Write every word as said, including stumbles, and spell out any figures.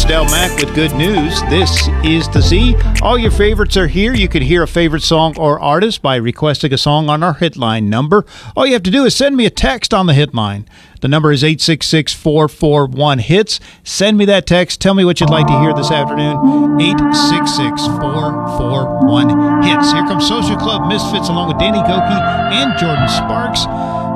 Del Mack with good news. This is the Z. All your favorites are here. You can hear a favorite song or artist by requesting a song on our hitline number. All you have to do is send me a text on the hitline. The number is eight six six, four four one, HITS. Send me that text. Tell me what you'd like to hear this afternoon. eight six six, four four one, HITS. Here comes Social Club Misfits along with Danny Gokey and Jordan Sparks.